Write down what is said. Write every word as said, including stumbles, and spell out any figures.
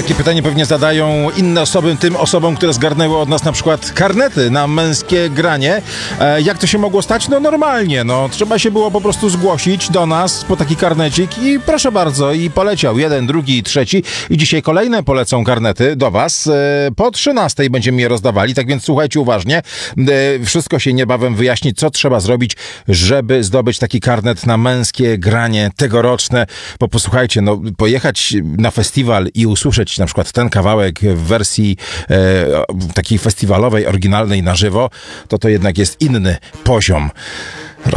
Takie pytanie pewnie zadają inne osoby, tym osobom, które zgarnęły od nas na przykład karnety na męskie granie. E, jak to się mogło stać? No normalnie, no. Trzeba się było po prostu zgłosić do nas po taki karnecik i proszę bardzo, i poleciał jeden, drugi, trzeci i dzisiaj kolejne polecą karnety do was. E, po trzynastej będziemy je rozdawali, tak więc słuchajcie uważnie. E, wszystko się niebawem wyjaśni, co trzeba zrobić, żeby zdobyć taki karnet na męskie granie tegoroczne. Bo posłuchajcie, no pojechać na festiwal i usłyszeć na przykład ten kawałek w wersji e, takiej festiwalowej, oryginalnej na żywo, to to jednak jest inny poziom.